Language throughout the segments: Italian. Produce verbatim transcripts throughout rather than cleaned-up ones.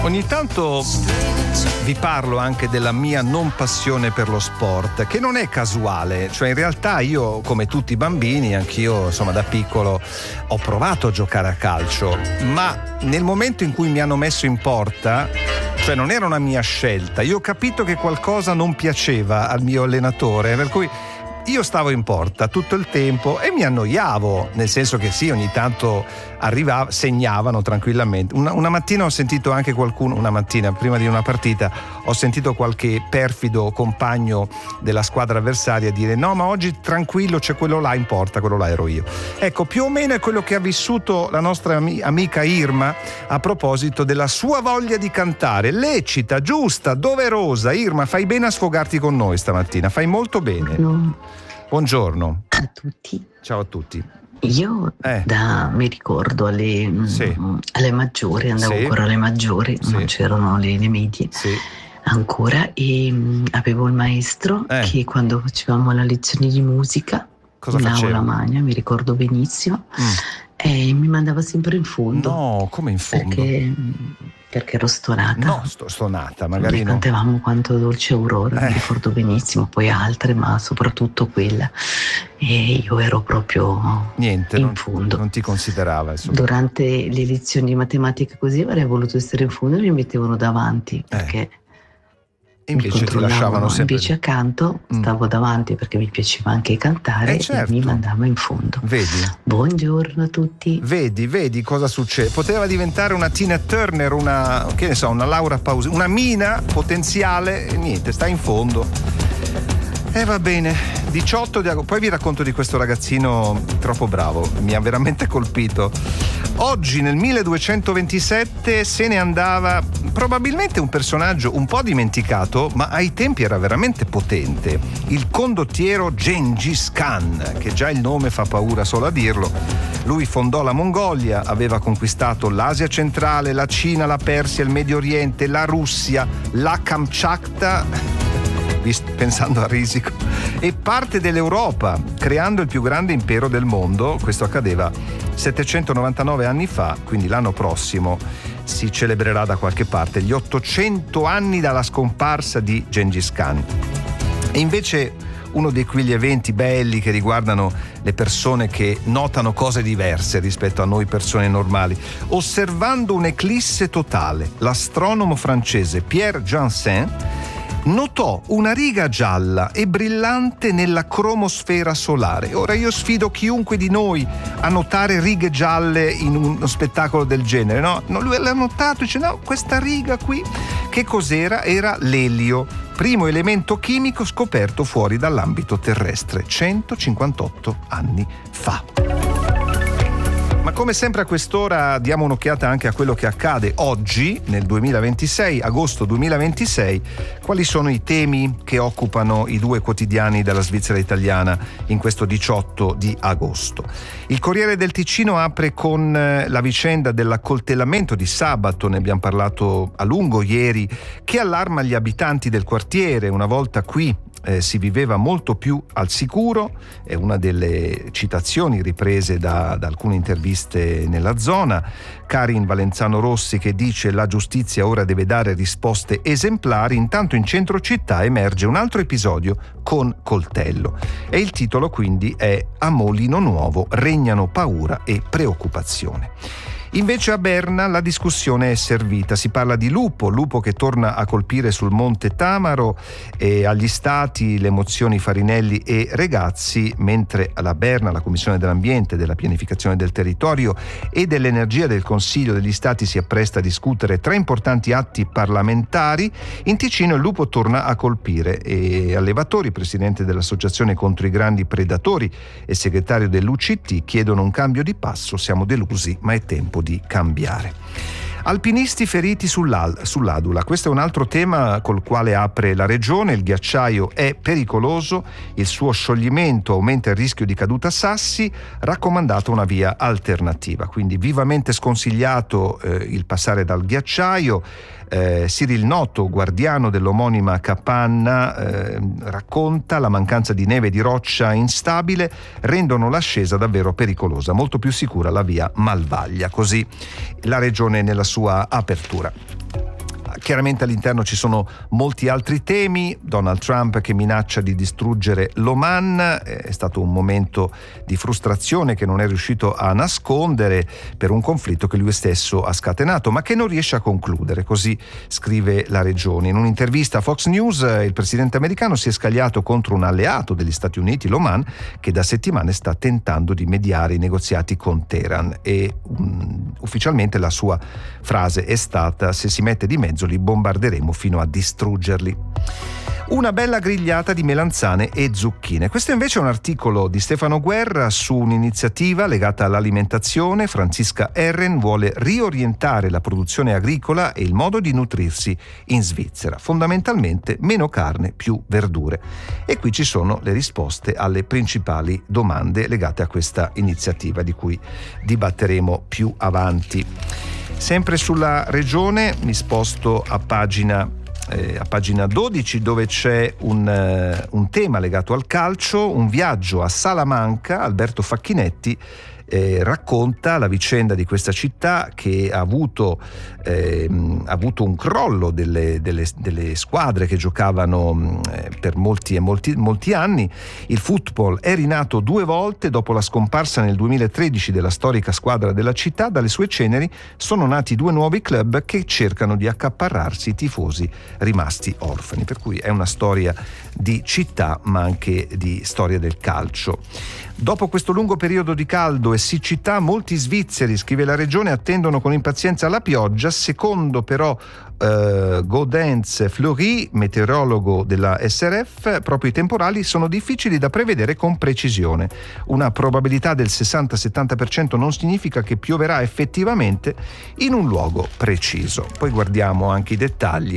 Ogni tanto vi parlo anche della mia non passione per lo sport, che non è casuale, cioè in realtà io, come tutti i bambini, anch'io insomma da piccolo ho provato a giocare a calcio, ma nel momento in cui mi hanno messo in porta, cioè non era una mia scelta, io ho capito che qualcosa non piaceva al mio allenatore, per cui io stavo in porta tutto il tempo e mi annoiavo, nel senso che sì, ogni tanto arrivava, segnavano tranquillamente. Una, una mattina ho sentito anche qualcuno, una mattina prima di una partita, ho sentito qualche perfido compagno della squadra avversaria dire: no, ma oggi tranquillo, c'è quello là in porta, quello là ero io. Ecco, più o meno è quello che ha vissuto la nostra ami- amica Irma a proposito della sua voglia di cantare, lecita, giusta, doverosa. Irma, fai bene a sfogarti con noi stamattina, fai molto bene. No. Buongiorno a tutti. Ciao a tutti. Io eh. da mi ricordo alle, sì. alle maggiori, andavo sì. ancora alle maggiori, sì. non c'erano le, le medie sì. ancora, e mh, avevo il maestro eh. che quando facevamo la lezione di musica cosa in faceva? Aula Magna, mi ricordo benissimo, mm. e mi mandava sempre in fondo. No, come in fondo? Perché, perché ero stonata. No, sto, stonata, magari e no. Cantavamo Quanto dolce aurora, eh. mi ricordo benissimo, poi altre, ma soprattutto quella. E io ero proprio Niente, in non, fondo. Non ti considerava, insomma. Durante le lezioni di matematica così avrei voluto essere in fondo e mi mettevano davanti, perché eh. invece mi ti lasciavano sempre. Invece accanto stavo mm. davanti, perché mi piaceva anche cantare, eh certo. e mi mandava in fondo. Vedi? Buongiorno a tutti. Vedi, vedi cosa succede. Poteva diventare una Tina Turner, una, che ne so, una Laura Pausini, una Mina potenziale, e niente, sta in fondo. E eh, va bene, diciotto di agosto. Poi vi racconto di questo ragazzino troppo bravo, mi ha veramente colpito. Oggi nel milleduecentoventisette se ne andava probabilmente un personaggio un po' dimenticato, ma ai tempi era veramente potente, il condottiero Gengis Khan, che già il nome fa paura solo a dirlo. Lui fondò la Mongolia, aveva conquistato l'Asia centrale, la Cina, la Persia, il Medio Oriente, la Russia, la Kamchatka, pensando a risico, e parte dell'Europa, creando il più grande impero del mondo. Questo accadeva settecentonovantanove anni fa, quindi l'anno prossimo si celebrerà da qualche parte gli ottocento anni dalla scomparsa di Gengis Khan. E invece uno di quegli eventi belli che riguardano le persone che notano cose diverse rispetto a noi persone normali. Osservando un'eclisse totale, l'astronomo francese Pierre Janssen notò una riga gialla e brillante nella cromosfera solare. Ora io sfido chiunque di noi a notare righe gialle in uno spettacolo del genere, no? no lui l'ha notato, dice no, questa riga qui, che cos'era? Era l'elio, primo elemento chimico scoperto fuori dall'ambito terrestre, centocinquantotto anni fa. Ma come sempre a quest'ora diamo un'occhiata anche a quello che accade oggi, nel duemilaventisei, agosto duemilaventisei. Quali sono i temi che occupano i due quotidiani della Svizzera italiana in questo diciotto di agosto? Il Corriere del Ticino apre con la vicenda dell'accoltellamento di sabato, ne abbiamo parlato a lungo ieri, che allarma gli abitanti del quartiere. Una volta qui Eh, si viveva molto più al sicuro, è una delle citazioni riprese da, da alcune interviste nella zona. Karin Valenzano Rossi che dice: la giustizia ora deve dare risposte esemplari. Intanto in centro città emerge un altro episodio con coltello e il titolo quindi è: a Molino Nuovo regnano paura e preoccupazione. Invece a Berna la discussione è servita, si parla di lupo, lupo che torna a colpire sul Monte Tamaro, e agli stati le mozioni Farinelli e Regazzi, mentre alla Berna la Commissione dell'Ambiente, della Pianificazione del Territorio e dell'Energia del Consiglio degli Stati si appresta a discutere tre importanti atti parlamentari. In Ticino il lupo torna a colpire e allevatori, presidente dell'Associazione contro i grandi predatori e segretario dell'U C T chiedono un cambio di passo, siamo delusi ma è tempo di cambiare. Alpinisti feriti sull'Adula, questo è un altro tema col quale apre la regione. Il ghiacciaio è pericoloso, il suo scioglimento aumenta il rischio di caduta sassi, raccomandata una via alternativa, quindi vivamente sconsigliato eh, il passare dal ghiacciaio. Eh, Cyril Noto, guardiano dell'omonima capanna, eh, racconta: la mancanza di neve e di roccia instabile rendono l'ascesa davvero pericolosa, molto più sicura la via Malvaglia, così la regione nella sua apertura. Chiaramente all'interno ci sono molti altri temi. Donald Trump che minaccia di distruggere l'Oman, è stato un momento di frustrazione che non è riuscito a nascondere per un conflitto che lui stesso ha scatenato, ma che non riesce a concludere, così scrive la Regione. In un'intervista a Fox News il presidente americano si è scagliato contro un alleato degli Stati Uniti, l'Oman, che da settimane sta tentando di mediare i negoziati con Teheran, e um, ufficialmente la sua frase è stata: se si mette di mezzo li bombarderemo fino a distruggerli. Una bella grigliata di melanzane e zucchine. Questo invece è un articolo di Stefano Guerra su un'iniziativa legata all'alimentazione. Franziska Herren vuole riorientare la produzione agricola e il modo di nutrirsi in Svizzera. Fondamentalmente meno carne, più verdure. E qui ci sono le risposte alle principali domande legate a questa iniziativa, di cui dibatteremo più avanti. Sempre sulla regione mi sposto a pagina Eh, a pagina dodici, dove c'è un, eh, un tema legato al calcio, un viaggio a Salamanca. Alberto Facchinetti eh, racconta la vicenda di questa città che ha avuto, eh, ha avuto un crollo delle, delle, delle squadre che giocavano eh, per molti e molti, molti anni. Il football è rinato due volte dopo la scomparsa nel duemilatredici della storica squadra della città. Dalle sue ceneri sono nati due nuovi club che cercano di accaparrarsi i tifosi rimasti orfani, per cui è una storia di città ma anche di storia del calcio. Dopo questo lungo periodo di caldo e siccità, molti svizzeri, scrive la regione, attendono con impazienza la pioggia. Secondo però eh, Gaudence Fleury, meteorologo della S R F, proprio i temporali sono difficili da prevedere con precisione. Una probabilità del sessanta settanta per cento non significa che pioverà effettivamente in un luogo preciso. Poi guardiamo anche i dettagli,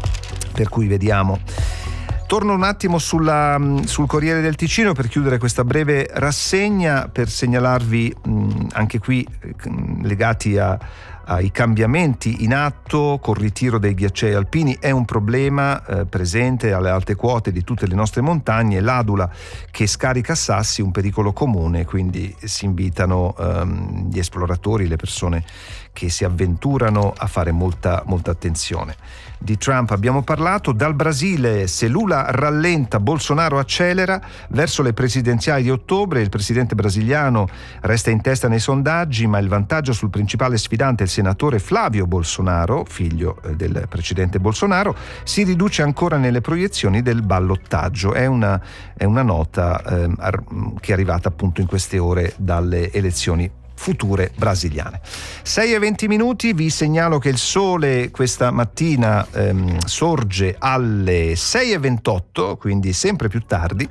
per cui vediamo. Torno un attimo sulla, sul Corriere del Ticino per chiudere questa breve rassegna, per segnalarvi mh, anche qui mh, legati a, ai cambiamenti in atto col ritiro dei ghiacciai alpini. È un problema eh, presente alle alte quote di tutte le nostre montagne. L'Adula che scarica sassi, un pericolo comune, quindi si invitano ehm, gli esploratori, le persone che si avventurano a fare molta, molta attenzione. Di Trump abbiamo parlato. Dal Brasile, se Lula rallenta, Bolsonaro accelera. Verso le presidenziali di ottobre il presidente brasiliano resta in testa nei sondaggi, ma il vantaggio sul principale sfidante, il senatore Flavio Bolsonaro, figlio del precedente Bolsonaro, si riduce ancora nelle proiezioni del ballottaggio. È una, è una nota eh, che è arrivata appunto in queste ore dalle elezioni future brasiliane. sei e venti minuti, vi segnalo che il sole questa mattina ehm, sorge alle sei e ventotto, quindi sempre più tardi,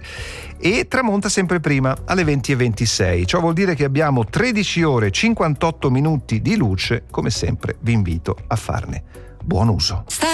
e tramonta sempre prima alle venti e ventisei. Ciò vuol dire che abbiamo tredici ore e cinquantotto minuti di luce. Come sempre vi invito a farne buon uso.